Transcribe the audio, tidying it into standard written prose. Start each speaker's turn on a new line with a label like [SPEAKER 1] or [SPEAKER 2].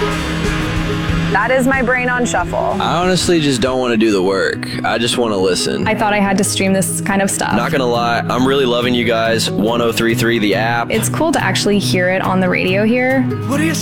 [SPEAKER 1] That is my brain on shuffle.
[SPEAKER 2] I honestly just don't want to do the work. I just want to listen.
[SPEAKER 3] I thought I had to stream this kind of stuff.
[SPEAKER 2] Not gonna lie, I'm really loving you guys. 1033 the app.
[SPEAKER 3] It's cool to actually hear it on the radio here.
[SPEAKER 4] What do you